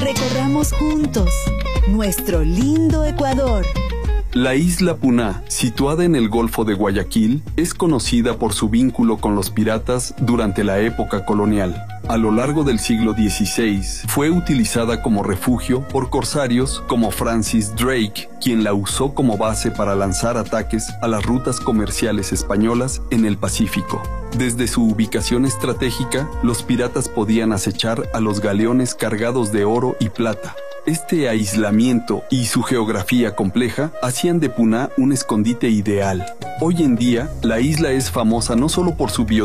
Recorramos juntos nuestro lindo Ecuador. La isla Puná, situada en el Golfo de Guayaquil, es conocida por su vínculo con los piratas durante la época colonial. A lo largo del siglo XVI, fue utilizada como refugio por corsarios como Francis Drake, quien la usó como base para lanzar ataques a las rutas comerciales españolas en el Pacífico. Desde su ubicación estratégica, los piratas podían acechar a los galeones cargados de oro y plata. Este aislamiento y su geografía compleja hacían de Puná un escondite ideal. Hoy en día, la isla es famosa no solo por su biodiversidad,